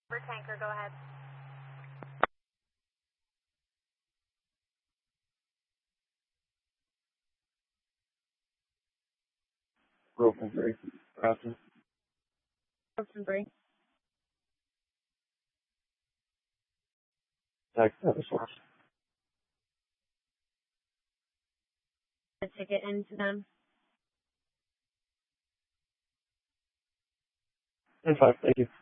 For tanker, go ahead. Broken 3. Crossing. Broken 3. Tag the source. The ticket into them. 10-5, thank you.